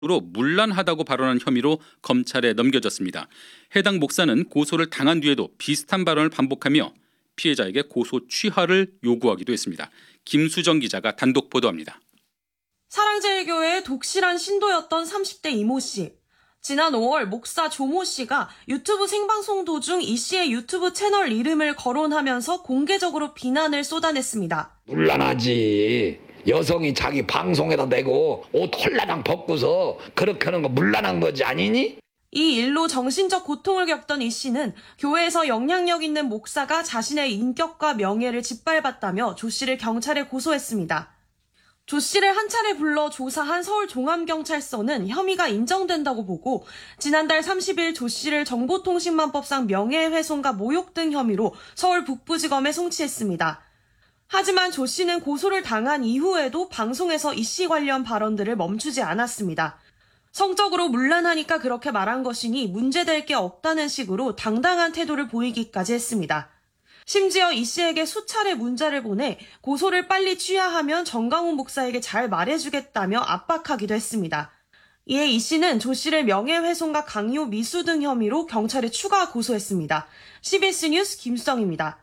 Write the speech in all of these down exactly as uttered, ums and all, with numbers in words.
으로 문란하다고 발언한 혐의로 검찰에 넘겨졌습니다. 해당 목사는 고소를 당한 뒤에도 비슷한 발언을 반복하며 피해자에게 고소 취하를 요구하기도 했습니다. 김수정 기자가 단독 보도합니다. 사랑제일교회의 독실한 신도였던 삼십 대 이모 씨. 지난 오월 목사 조모 씨가 유튜브 생방송 도중 이 씨의 유튜브 채널 이름을 거론하면서 공개적으로 비난을 쏟아냈습니다. 문란하지. 여성이 자기 방송에다 대고 옷 홀라당 벗고서 그렇게 하는 거 문란한 거지 아니니? 이 일로 정신적 고통을 겪던 이 씨는 교회에서 영향력 있는 목사가 자신의 인격과 명예를 짓밟았다며 조 씨를 경찰에 고소했습니다. 조 씨를 한 차례 불러 조사한 서울종합경찰서는 혐의가 인정된다고 보고 지난달 삼십 일 조 씨를 정보통신망법상 명예훼손과 모욕 등 혐의로 서울 북부지검에 송치했습니다. 하지만 조 씨는 고소를 당한 이후에도 방송에서 이 씨 관련 발언들을 멈추지 않았습니다. 성적으로 문란하니까 그렇게 말한 것이니 문제될 게 없다는 식으로 당당한 태도를 보이기까지 했습니다. 심지어 이 씨에게 수차례 문자를 보내 고소를 빨리 취하하면 정강훈 목사에게 잘 말해주겠다며 압박하기도 했습니다. 이에 이 씨는 조 씨를 명예훼손과 강요 미수 등 혐의로 경찰에 추가 고소했습니다. 씨비에스 뉴스 김수정입니다.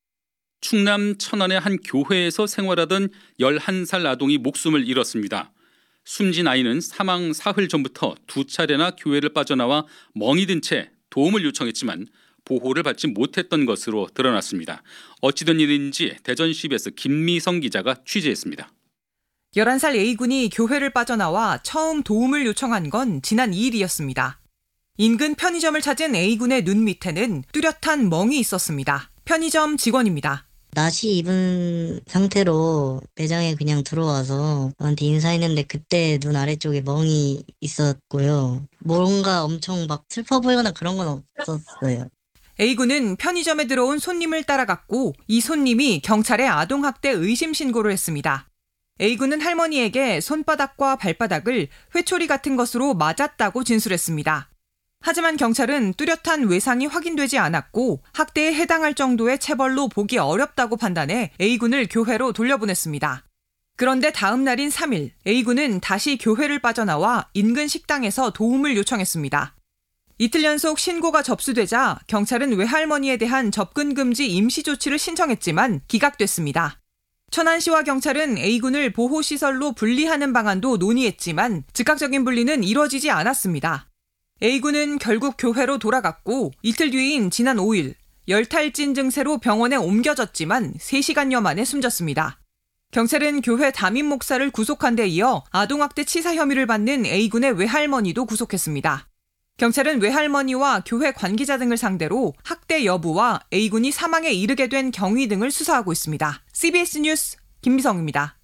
충남 천안의 한 교회에서 생활하던 열한 살 아동이 목숨을 잃었습니다. 숨진 아이는 사망 사흘 전부터 두 차례나 교회를 빠져나와 멍이 든 채 도움을 요청했지만 보호를 받지 못했던 것으로 드러났습니다. 어찌된 일인지 대전 씨비에스 김미성 기자가 취재했습니다. 열한 살 A군이 교회를 빠져나와 처음 도움을 요청한 건 지난 이 일이었습니다. 인근 편의점을 찾은 A군의 눈 밑에는 뚜렷한 멍이 있었습니다. 편의점 직원입니다. 낯이 입은 상태로 매장에 그냥 들어와서 저한테 인사했는데 그때 눈 아래쪽에 멍이 있었고요. 뭔가 엄청 막 슬퍼 보이거나 그런 건 없었어요. A군은 편의점에 들어온 손님을 따라갔고 이 손님이 경찰에 아동학대 의심 신고를 했습니다. A군은 할머니에게 손바닥과 발바닥을 회초리 같은 것으로 맞았다고 진술했습니다. 하지만 경찰은 뚜렷한 외상이 확인되지 않았고 학대에 해당할 정도의 체벌로 보기 어렵다고 판단해 A군을 교회로 돌려보냈습니다. 그런데 다음 날인 삼 일 A군은 다시 교회를 빠져나와 인근 식당에서 도움을 요청했습니다. 이틀 연속 신고가 접수되자 경찰은 외할머니에 대한 접근 금지 임시 조치를 신청했지만 기각됐습니다. 천안시와 경찰은 A군을 보호시설로 분리하는 방안도 논의했지만 즉각적인 분리는 이뤄지지 않았습니다. A군은 결국 교회로 돌아갔고 이틀 뒤인 지난 오 일 열탈진 증세로 병원에 옮겨졌지만 세 시간여 만에 숨졌습니다. 경찰은 교회 담임 목사를 구속한 데 이어 아동학대 치사 혐의를 받는 A군의 외할머니도 구속했습니다. 경찰은 외할머니와 교회 관계자 등을 상대로 학대 여부와 A군이 사망에 이르게 된 경위 등을 수사하고 있습니다. 씨비에스 뉴스 김미성입니다.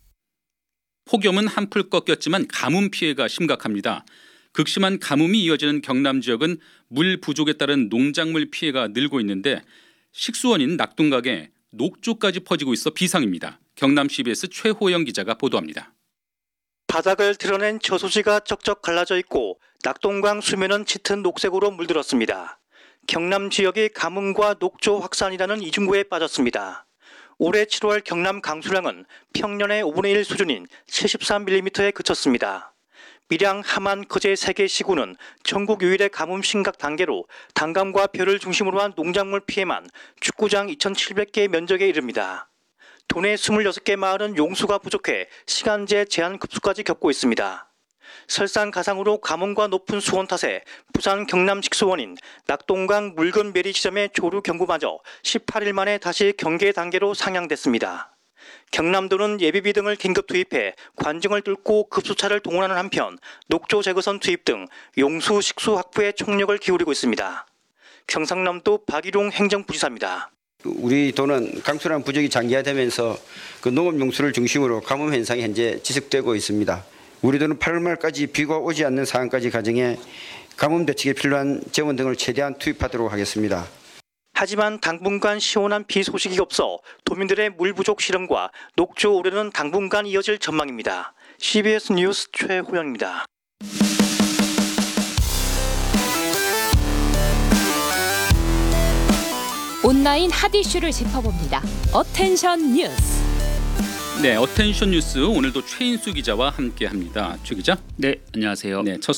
폭염은 한풀 꺾였지만 가뭄 피해가 심각합니다. 극심한 가뭄이 이어지는 경남 지역은 물 부족에 따른 농작물 피해가 늘고 있는데 식수원인 낙동강에 녹조까지 퍼지고 있어 비상입니다. 경남 씨비에스 최호영 기자가 보도합니다. 바닥을 드러낸 저수지가 쩍쩍 갈라져 있고 낙동강 수면은 짙은 녹색으로 물들었습니다. 경남 지역이 가뭄과 녹조 확산이라는 이중구에 빠졌습니다. 올해 칠월 경남 강수량은 평년의 오분의 일 수준인 칠십삼 밀리미터에 그쳤습니다. 밀양, 함안, 거제 세 개 시군은 전국 유일의 가뭄 심각 단계로 단감과 벼를 중심으로 한 농작물 피해만 축구장 이천칠백 개 면적에 이릅니다. 도내 스물여섯 개 마을은 용수가 부족해 시간제 제한 급수까지 겪고 있습니다. 설상가상으로 가뭄과 높은 수온 탓에 부산 경남 식수원인 낙동강 묽은 메리 지점의 조류 경보마저 십팔 일 만에 다시 경계 단계로 상향됐습니다. 경남도는 예비비 등을 긴급 투입해 관증을 뚫고 급수차를 동원하는 한편 녹조 제거선 투입 등 용수 식수 확보에 총력을 기울이고 있습니다. 경상남도 박일용 행정부지사입니다. 우리 도는 강수량 부족이 장기화되면서 그 농업용수를 중심으로 가뭄 현상이 현재 지속되고 있습니다. 우리 도는 팔월 말까지 비가 오지 않는 상황까지 가정해 가뭄 대책에 필요한 재원 등을 최대한 투입하도록 하겠습니다. 하지만 당분간 시원한 비 소식이 없어 도민들의 물 부족 실험과 녹조 우려는 당분간 이어질 전망입니다. 씨비에스 뉴스 최호영입니다. 온라인 핫 이슈를 짚어봅니다. 어텐션 뉴스. 네, 어텐션 뉴스 오늘도 최인수 기자와 함께합니다. 최 기자. 네, 안녕하세요. 네, 첫